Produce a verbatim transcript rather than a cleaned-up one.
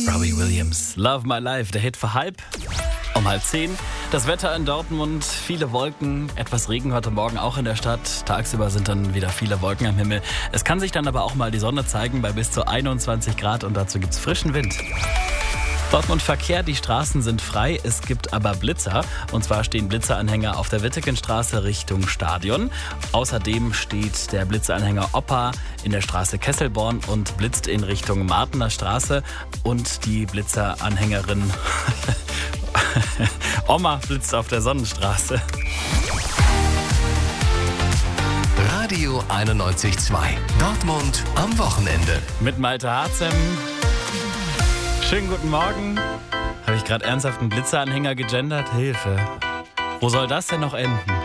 Robbie Williams, Love My Life, der Hit für halb um halb zehn. Das Wetter in Dortmund, viele Wolken, etwas Regen heute Morgen auch in der Stadt. Tagsüber sind dann wieder viele Wolken am Himmel. Es kann sich dann aber auch mal die Sonne zeigen bei bis zu einundzwanzig Grad und dazu gibt's frischen Wind. Dortmund Verkehr, die Straßen sind frei, es gibt aber Blitzer. Und zwar stehen Blitzeranhänger auf der Wittekenstraße Richtung Stadion. Außerdem steht der Blitzeranhänger Opa in der Straße Kesselborn und blitzt in Richtung Martener Straße. Und die Blitzeranhängerin Oma blitzt auf der Sonnenstraße. Radio einundneunzig Komma zwei. Dortmund am Wochenende. Mit Malte Harzem. Schönen guten Morgen. Habe ich gerade ernsthaft einen Blitzeranhänger gegendert? Hilfe. Wo soll das denn noch enden?